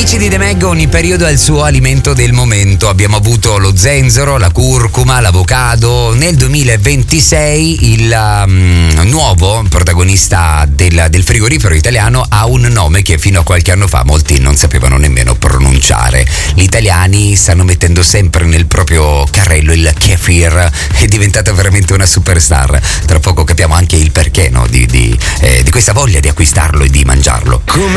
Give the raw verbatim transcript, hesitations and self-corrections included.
Amici di The Meg, ogni periodo ha il suo alimento del momento. Abbiamo avuto lo zenzero, la curcuma, l'avocado. Nel duemilaventisei il um, nuovo protagonista del, del frigorifero italiano ha un nome che fino a qualche anno fa molti non sapevano nemmeno pronunciare. Gli italiani stanno mettendo sempre nel proprio carrello il kefir, è diventata veramente una superstar. Tra poco capiamo anche il perché, no, di, di, eh, di questa voglia di acquistarlo e di mangiarlo. Come